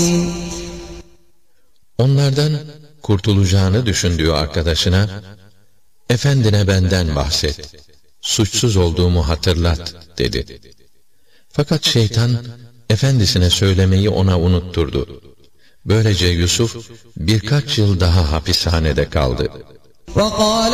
Onlardan kurtulacağını düşündüğü arkadaşına, "Efendine benden bahset, suçsuz olduğumu hatırlat," dedi. Fakat şeytan, efendisine söylemeyi ona unutturdu. Böylece Yusuf, birkaç yıl daha hapishanede kaldı.